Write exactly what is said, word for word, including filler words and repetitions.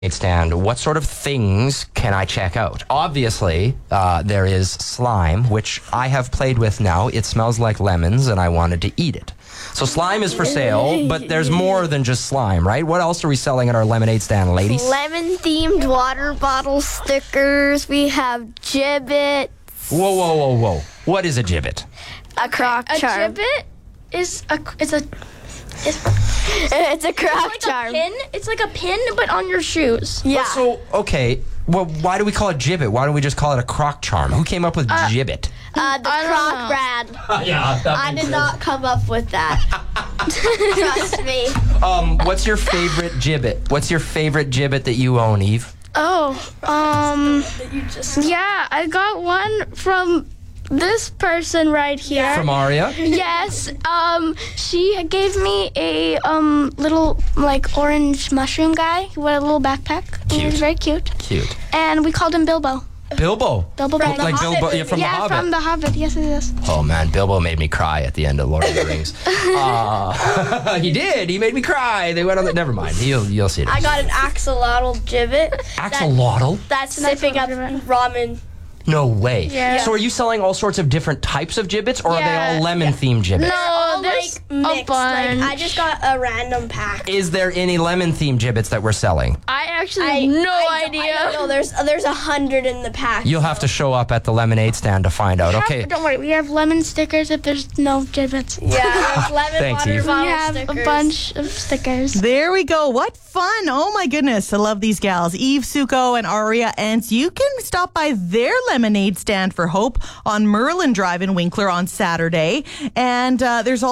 stand, what sort of things can I check out? Obviously, uh, there is slime, which I have played with now. It smells like lemons, and I wanted to eat it. So slime is for sale, but there's more than just slime, right? What else are we selling at our lemonade stand, ladies? Lemon-themed water bottle stickers. We have gibbets. Whoa, whoa, whoa, whoa. What is a gibbet? A crock A charm. gibbet is a is a it's, It's a crock it's like charm. a pin. It's like a pin, but on your shoes. Yeah. So, okay, well, why do we call it gibbet? Why don't we just call it a crock charm? Who came up with gibbet? Uh, the I don't crock know. brand. yeah, I did not come up with that. Trust me. Um, what's your favorite gibbet? What's your favorite gibbet that you own, Eve? Oh, um, yeah, I got one from this person right here. From Aria? Yes, um, she gave me a um little like orange mushroom guy with a little backpack. He Cute. was very cute, Cute. and we called him Bilbo. Bilbo. Bilbo Baggins. Like Bilbo, yeah, from yeah, The Hobbit. from The Hobbit. Yes, it is. Oh man, Bilbo made me cry at the end of Lord of the Rings. uh, he did. He made me cry. They went on the. Never mind. You'll you'll see it. I got an axolotl gibbet. Axolotl? That's An sipping up axolotl gibbet. ramen. No way. Yeah. So are you selling all sorts of different types of gibbets, or are they Yeah. all lemon themed gibbets? No, All there's like a mixed. Like bunch. I just got a random pack. Is there any lemon themed gibbets that we're selling? I actually I have no I don't- idea. I don't know. There's there's a hundred in the pack. You'll have to show up at the lemonade stand to find out. Okay. Don't worry, we have lemon stickers if there's no gibbets. Yeah, there's lemon Thanks, water Eve. We bottle have stickers. a bunch of stickers. There we go. What fun. Oh my goodness. I love these gals. Eve, Suko, and Aria Ents. You can stop by their lemonade stand for Hope on Merlin Drive in Winkler on Saturday. And uh, there's